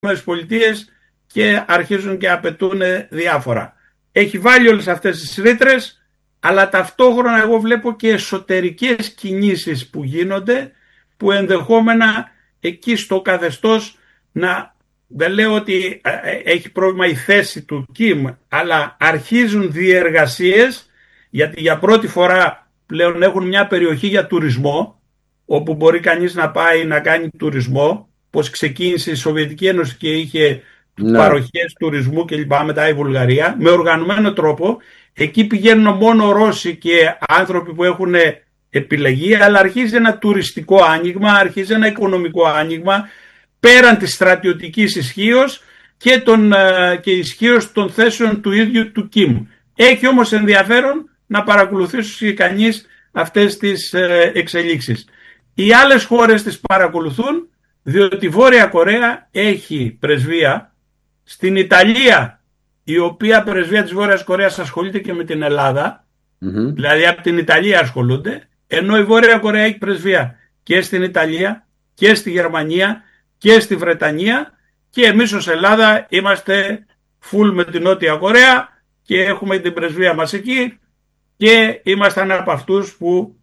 Πολιτείες και αρχίζουν και απαιτούν διάφορα. Έχει βάλει όλες αυτές τις ρήτρες, αλλά ταυτόχρονα εγώ βλέπω και εσωτερικές κινήσεις που γίνονται, που ενδεχόμενα εκεί στο καθεστώς δεν λέω ότι έχει πρόβλημα η θέση του Κιμ, αλλά αρχίζουν διεργασίες, γιατί για πρώτη φορά πλέον έχουν μια περιοχή για τουρισμό, όπου μπορεί κανείς να πάει να κάνει τουρισμό, πως ξεκίνησε η Σοβιετική Ένωση και είχε παροχές τουρισμού και λοιπά, μετά η Βουλγαρία, με οργανωμένο τρόπο. Εκεί πηγαίνουν μόνο Ρώσοι και άνθρωποι που έχουν επιλεγεί, αλλά αρχίζει ένα τουριστικό άνοιγμα, αρχίζει ένα οικονομικό άνοιγμα, πέραν της στρατιωτικής ισχύως και ισχύως των θέσεων του ίδιου του Κιμ. Έχει όμως ενδιαφέρον να παρακολουθήσει κανείς αυτές τις εξελίξεις. Οι άλλες χώρες τις παρακολουθούν, διότι η Βόρεια Κορέα έχει πρεσβεία στην Ιταλία, η οποία πρεσβεία της Βόρειας Κορέας ασχολείται και με την Ελλάδα, δηλαδή από την Ιταλία ασχολούνται, ενώ η Βόρεια Κορέα έχει πρεσβεία και στην Ιταλία και στη Γερμανία και στη Βρετανία, και εμείς ως Ελλάδα είμαστε full με την Νότια Κορέα και έχουμε την πρεσβεία μας εκεί και ήμασταν από αυτούς που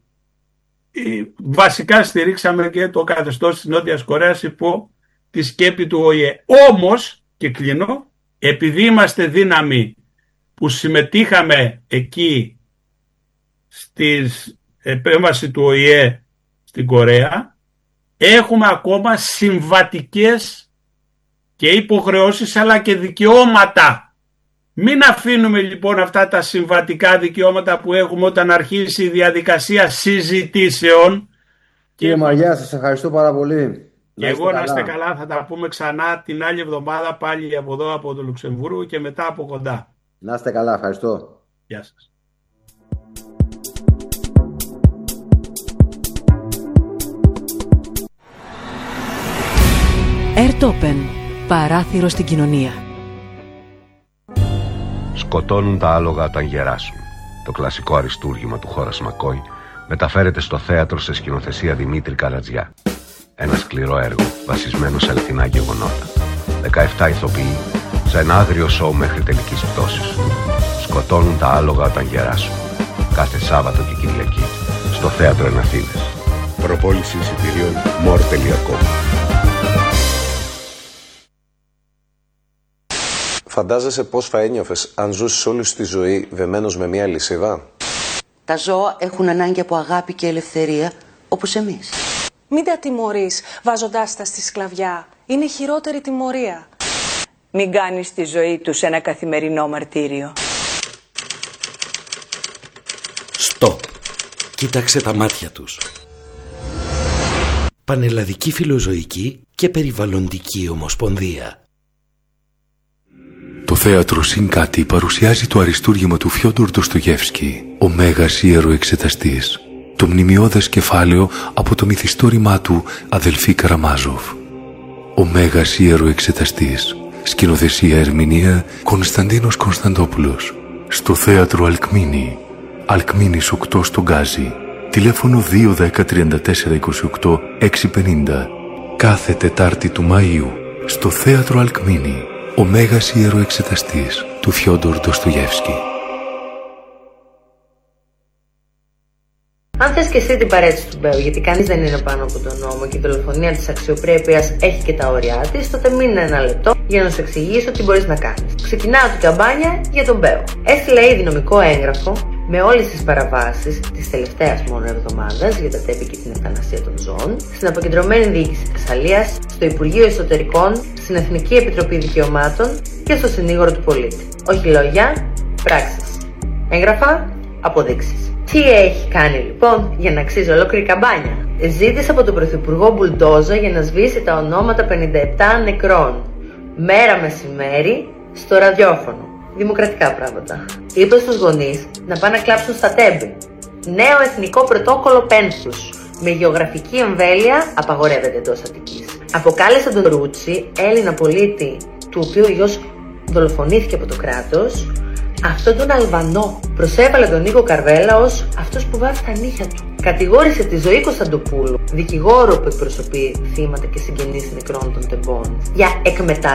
βασικά στηρίξαμε και το καθεστώς της Νότιας Κορέας υπό τη σκέπη του ΟΗΕ. Όμως, και κλείνω, επειδή είμαστε δύναμη που συμμετείχαμε εκεί στη επέμβαση του ΟΗΕ στην Κορέα, έχουμε ακόμα συμβατικές και υποχρεώσεις αλλά και δικαιώματα. Μην αφήνουμε λοιπόν αυτά τα συμβατικά δικαιώματα που έχουμε όταν αρχίσει η διαδικασία συζητήσεων. Κύριε Μαριά, σας ευχαριστώ πάρα πολύ. Και εγώ να είστε καλά, θα τα πούμε ξανά την άλλη εβδομάδα πάλι από εδώ από το Λουξεμβούργο και μετά από κοντά. Να είστε καλά, ευχαριστώ. Γεια σας. Airtopen, παράθυρο στην κοινωνία. Σκοτώνουν τα άλογα όταν γεράσουν. Το κλασικό αριστούργημα του Χόρας Μακόι μεταφέρεται στο θέατρο σε σκηνοθεσία Δημήτρη Καλατζιά. Ένα σκληρό έργο βασισμένο σε αληθινά γεγονότα. 17 ηθοποιοί σε ένα άγριο σοου μέχρι τελικής πτώσης. Σκοτώνουν τα άλογα όταν γεράσουν. Κάθε Σάββατο και Κυριακή στο θέατρο εν Αθήνες. Προπόληση εισιτηρίων more.com. Φαντάζεσαι πώς θα ένιωθες αν ζούσες όλη σου τη ζωή δεμένος με μια αλυσίδα? Τα ζώα έχουν ανάγκη από αγάπη και ελευθερία, όπως εμείς. Μην τα τιμωρείς βάζοντάς τα στη σκλαβιά. Είναι χειρότερη τιμωρία. Μην κάνεις τη ζωή τους ένα καθημερινό μαρτύριο. Στοπ. Κοίταξε τα μάτια τους. Πανελλαδική Φιλοζωική και Περιβαλλοντική Ομοσπονδία. Το θέατρο Συνκάτι παρουσιάζει το αριστούργημα του Φιόντορ Ντοστογεύσκη, ο Μέγας Ιεροεξεταστής, το μνημιώδες κεφάλαιο από το μυθιστόρημά του Αδελφοί Καραμάζοφ. Ο Μέγας Ιεροεξεταστής, σκηνοθεσία ερμηνεία Κωνσταντίνος Κωνσταντόπουλος, στο θέατρο Αλκμίνη, Αλκμίνης 8 στον Γκάζι, τηλέφωνο 210 34 28 650, κάθε Τετάρτη του Μαΐου, στο θέατρο Αλκμίνη. Ο Μέγας Ιεροεξεταστής του Φιόντορ Ντοστογεύσκη. Αν θες και εσύ την παρέτηση του Μπέου, γιατί κανείς δεν είναι πάνω από τον νόμο και η δολοφονία της αξιοπρέπειας έχει και τα όρια της, τότε μείνε ένα λεπτό για να σου εξηγήσω τι μπορείς να κάνεις. Ξεκινάω την καμπάνια για τον Μπέου. Έστειλα ήδη νομικό έγγραφο με όλες τις παραβάσεις της τελευταίας μόνο εβδομάδας για τα τέμπη και την ευθανασία των ζώων, στην Αποκεντρωμένη Διοίκηση Θεσσαλίας, στο Υπουργείο Εσωτερικών, στην Εθνική Επιτροπή Δικαιωμάτων και στο Συνήγορο του Πολίτη. Όχι λόγια, πράξεις. Έγγραφα, αποδείξεις. Τι έχει κάνει λοιπόν για να αξίζει ολόκληρη καμπάνια? Ζήτησε από τον Πρωθυπουργό μπουλντόζα για να σβήσει τα ονόματα 57 νεκρών. Μέρα μεσημέρι στο ραδιόφωνο. Δημοκρατικά πράγματα. Είπε στους γονείς να πάνε να κλάψουν στα τέμπη. Νέο εθνικό πρωτόκολλο πένθους. Με γεωγραφική εμβέλεια απαγορεύεται εντός Αττικής. Αποκάλεσε τον Ρούτσι, Έλληνα πολίτη, του οποίου ο γιος δολοφονήθηκε από το κράτος, αυτόν τον Αλβανό. Προσέβαλε τον Νίκο Καρβέλα ως αυτός που βάφει τα νύχια του. Κατηγόρησε τη Ζωή Κωνσταντοπούλου, δικηγόρο που εκπροσωπεί θύματα και συγγενείς νεκρών των τεμπών, για εκμετάλλευση